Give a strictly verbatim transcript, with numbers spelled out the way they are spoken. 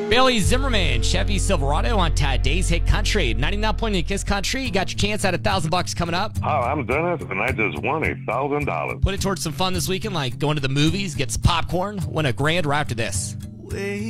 Bailey Zimmerman, Chevy Silverado on today's Hit Country. ninety-nine point eight Kiss Country. You got your chance at a thousand bucks coming up. Hi, I'm Dennis, and I just won a thousand dollars. Put it towards some fun this weekend, like going to the movies, get some popcorn, win a grand right after this.